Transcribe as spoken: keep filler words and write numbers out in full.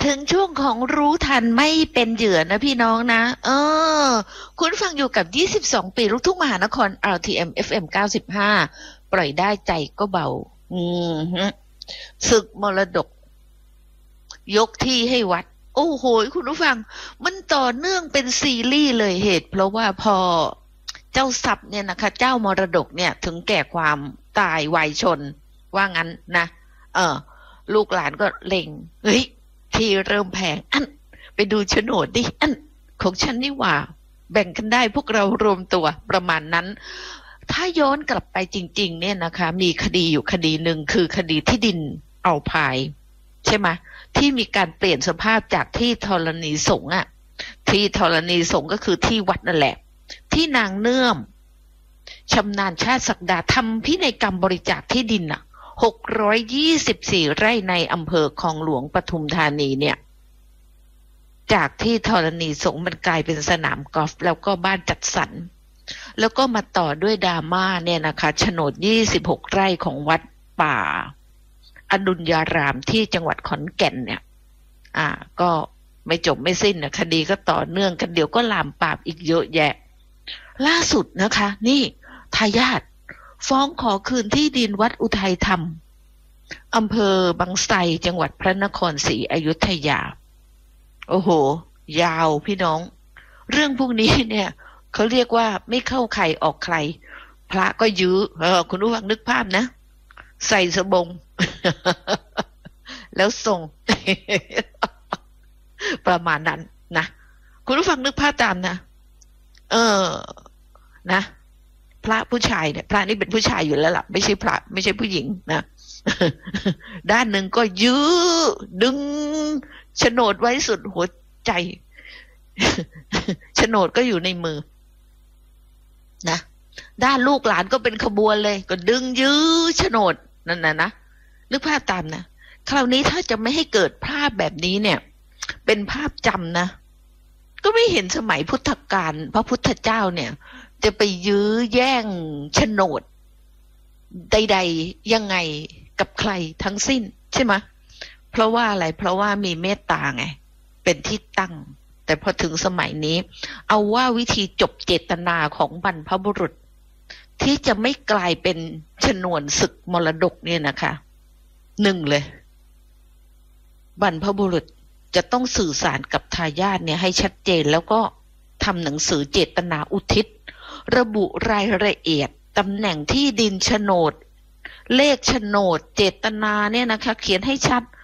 ถึงช่วงของรู้ทันไม่เป็นเหยื่อนะพี่น้องนะเออคุณฟังอยู่กับยี่สิบสองปีลูกทุ่งมหานคร อาร์ ที เอ็ม เอฟ เอ็ม เก้าสิบห้าปล่อยได้ใจก็เบาอืมศึกมรดกยกที่ให้วัดโอ้โหคุณผู้ฟังมันต่อเนื่องเป็นซีรีส์เลยเหตุเพราะว่าพอเจ้าทรัพย์เนี่ยนะคะเจ้ามรดกเนี่ยถึงแก่ความตายวัยชนว่างั้นนะเออลูกหลานก็เล็งเฮ้ยที่เริ่มแพงอันไปดูโฉนดดิอันของฉันนี่หว่าแบ่งกันได้พวกเรารวมตัวประมาณนั้นถ้าย้อนกลับไปจริงๆเนี่ยนะคะมีคดีอยู่คดีหนึ่งคือคดีที่ดินเอาพายใช่ไหมที่มีการเปลี่ยนสภาพจากที่ธรณีสงฆ์อะที่ธรณีสงฆ์ก็คือที่วัดนั่นแหละที่นางเนื่อมชำนาญชาติศักดาทำพินัยกรรมบริจาคที่ดินอะหกร้อยยี่สิบสี่ไร่ในอำเภอคลองหลวงปทุมธานีเนี่ยจากที่ธรณีสงฆ์มันกลายเป็นสนามกอล์ฟแล้วก็บ้านจัดสรรแล้วก็มาต่อด้วยดราม่าเนี่ยนะคะโฉนดยี่สิบหกไร่ของวัดป่าอดุลยารามที่จังหวัดขอนแก่นเนี่ยอ่าก็ไม่จบไม่สิ้นนะคดีก็ต่อเนื่องกันเดี๋ยวก็ลามปามอีกเยอะแยะล่าสุดนะคะนี่ทายาทฟ้องขอคืนที่ดินวัดอุทัยธรรมอำเภอบางไทรจังหวัดพระนครศรีอยุธยาโอ้โหยาวพี่น้องเรื่องพวกนี้เนี่ยเขาเรียกว่าไม่เข้าใครออกใครพระก็ยื้อเออคุณผู้ฟังนึกภาพนะใส่สบง แล้วส่ง ประมาณนั้นนะคุณผู้ฟังนึกภาพตามนะเออนะพระผู้ชายเนี่ยพระนี่เป็นผู้ชายอยู่แล้วล่ะไม่ใช่พระไม่ใช่ผู้หญิงนะ ด้านหนึ่งก็ยื้อดึงโฉนดไว้สุดหัวใจโฉนดก็อยู่ในมือนะด้านลูกหลานก็เป็นขบวนเลยก็ดึงยื้อโฉนดนั่นน่ะนะนึกภาพตามนะคราวนี้ถ้าจะไม่ให้เกิดภาพแบบนี้เนี่ยเป็นภาพจำนะก็ไม่เห็นสมัยพุทธกาลพระพุทธเจ้าเนี่ยจะไปยื้อแย่งโฉนดใดๆยังไงกับใครทั้งสิ้นใช่ไหมเพราะว่าอะไรเพราะว่ามีเมตตาไงเป็นที่ตั้งแต่พอถึงสมัยนี้เอาว่าวิธีจบเจตนาของบรรพบุรุษที่จะไม่กลายเป็นชนวนศึกมรดกเนี่ยนะคะหนึ่งเลยบรรพบุรุษจะต้องสื่อสารกับทายาทเนี่ยให้ชัดเจนแล้วก็ทำหนังสือเจตนาอุทิศระบุรายละเอียดตำแหน่งที่ดินโฉนดเลขโฉนดเจตนาเนี่ยนะคะเขียนให้ชัด